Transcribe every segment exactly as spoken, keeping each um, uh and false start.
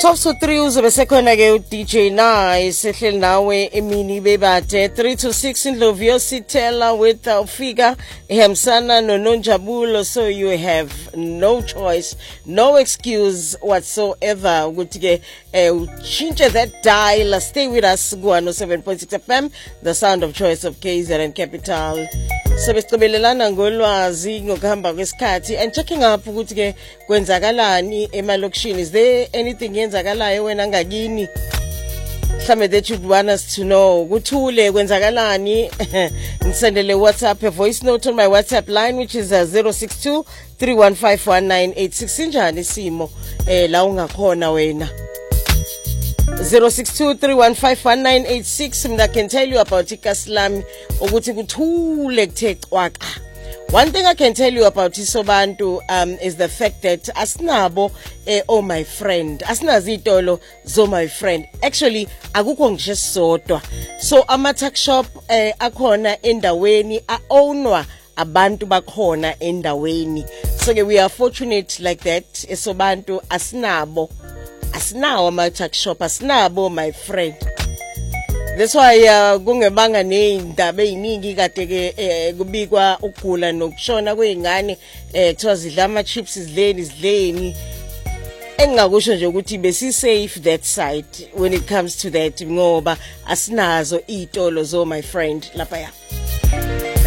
twelve to three uzobe sekhona ke u-D J Nice sehleli nawe emini bebade three to six indlovu Sitela with ufika ehambisana noNonjabulo, so you have no choice, no excuse whatsoever ukuthi ke uchinche that dial. Stay with us ku one oh seven point six F M, the sound of choice of K Z N Capital. So besicobelelana ngolwazi ngokuhamba kwesikhathi and checking up ukuthi ke kwenzakalani emalokishini. Is there anything yenzakalayo wena ngakini mhlawumbe that you'd want us to know? Kuthule kwenzakalani? Ngisendele WhatsApp a voice note on my WhatsApp line, which is uh, zero six two three one five one nine eight six. Injani simo eh la ungakhona wena? zero six two three one five one nine eight six. I can tell you about Ikaslami ukuthi kuthule kuthe cwaka. One thing I can tell you about Isobantu um, is the fact that asinabo eh, oh my friend, asinazitolo zo my friend. Actually akukho ngisho sodwa. So ama tuck shop eh, akhona endaweni a-ownwa abantu bakhona endaweni. So we are fortunate like that. Isobantu asinabo asinawo ama tuck shop, asinabo my friend. That's why uh, kungebanga neindaba eziningi kade ke kubikwa ukugula nokushona kweingane eh kuthiwa zidla ama chips izileni izileni. Engakusho nje ukuthi besi safe that side when it comes to that ngoba asinazo izitolo zo my friend lapha ya.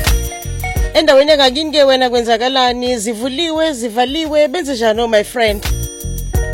Endaweni engakini ke wena kwenzakalani, zivuliwe zivaliwe benze njani my friend?